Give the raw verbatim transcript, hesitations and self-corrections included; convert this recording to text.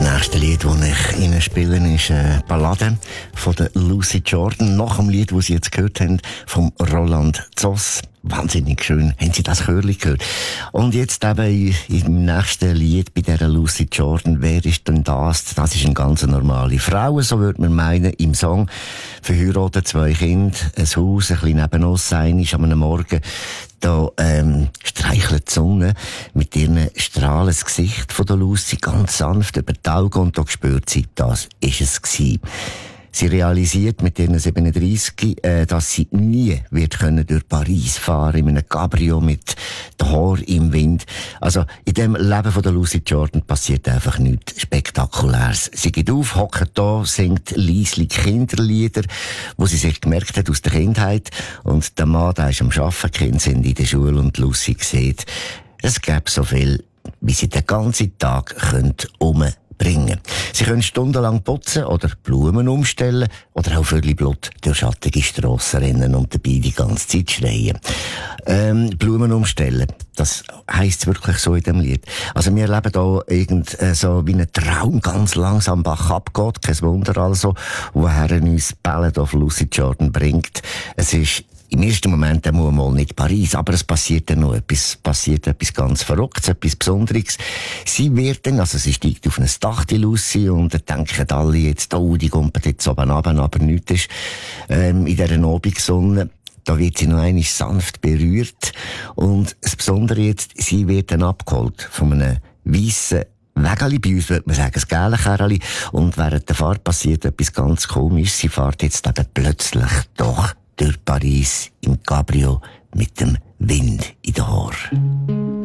nächste Lied, das ich Ihnen spielen, ist eine Ballade von der Lucy Jordan. Nach dem Lied, das Sie jetzt gehört haben, vom Roland Zoss. Wahnsinnig schön. Haben Sie das Chörli gehört? Und jetzt eben im nächsten Lied bei dieser Lucy Jordan. Wer ist denn das? Das ist eine ganz normale Frau, so würde man meinen, im Song. Verheiratet, zwei Kinder, ein Haus, ein bisschen neben uns, einmal an einem Morgen. Da ähm, streichelt die Sonne mit ihren Strahlen das Gesicht von der Lucy ganz sanft über die Augen und da spürt sie, das ist es gewesen. Sie realisiert mit ihren siebenunddreissig, äh, dass sie nie wird können durch Paris fahren in einem Cabrio mit den Haaren im Wind. Also in dem Leben von der Lucy Jordan passiert einfach nichts Spektakuläres. Sie geht auf, hockt da, singt leislich Kinderlieder, wo sie sich gemerkt hat aus der Kindheit. Und der Mann, der ist am Arbeiten, die Kinder sind in der Schule und Lucy sieht, es gäbe so viel, wie sie den ganzen Tag umbringen können. Sie können stundenlang putzen oder Blumen umstellen oder auch völlig Blut durch schattige Strassen rennen und dabei die ganze Zeit schreien. Ähm, Blumen umstellen, das heisst wirklich so in dem Lied. Also wir erleben da irgend äh, so wie ein Traum ganz langsam Bach abgeht, kein Wunder also, woher uns Ballad of Lucy Jordan bringt. Es ist im ersten Moment einmal mal nicht Paris, aber es passiert dann noch etwas, passiert etwas ganz Verrücktes, etwas Besonderes. Sie wird dann, also sie steigt auf ein Dach, die Lucy, und dann denken alle jetzt, oh, die kommen jetzt oben runter, aber nichts ist, ähm, in dieser Abendsonne. Da wird sie noch einmal sanft berührt. Und das Besondere jetzt, sie wird dann abgeholt von einem weissen Wägeli, bei uns würde man sagen, das gelbe Kerli. Und während der Fahrt passiert etwas ganz Komisches. Sie fährt jetzt eben plötzlich doch durch Paris im Cabrio mit dem Wind in den Haaren.